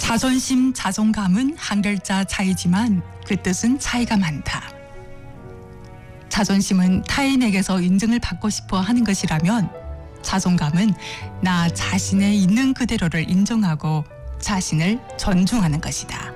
자존심, 자존감은 한 글자 차이지만 그 뜻은 차이가 많다. 자존심은 타인에게서 인정을 받고 싶어 하는 것이라면 자존감은 나 자신의 있는 그대로를 인정하고 자신을 존중하는 것이다.